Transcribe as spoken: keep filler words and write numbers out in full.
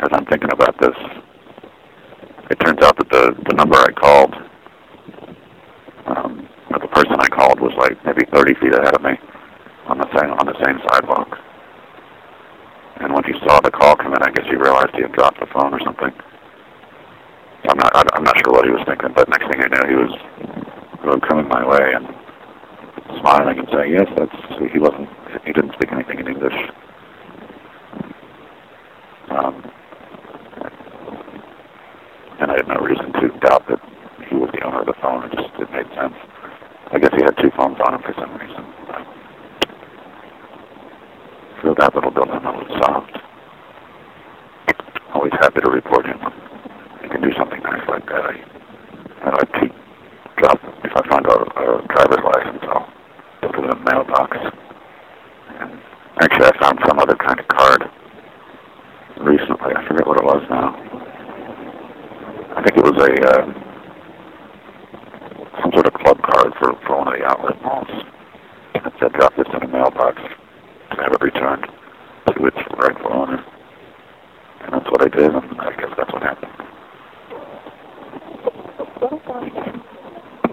as I'm thinking about this, it turns out that the, the number I called, um, or the person I called was like maybe thirty feet ahead of me on the same on the same sidewalk. And when he saw the call come in, I guess he realized he had dropped the phone or something. So I'm not I, I'm not sure what he was thinking, but next thing I knew, he was really coming my way and smiling and saying, "Yes, that's." He wasn't. He didn't speak anything in English. Um, and I had no reason to doubt that he was the owner of the phone. It just it made sense. I guess he had two phones on him for some reason. So that little dilemma was solved. Always happy to report him. You can do something nice like that. I, I like to drop, if I find a, a driver's license, I'll put it in a mailbox. And actually, I found some other kind of card recently. I forget what it was now. I think it was a uh, some sort of club card for, for one of the outlet malls. It said, drop this in a mailbox to have it returned to its rightful owner. And that's what I did, and I guess that's what happened.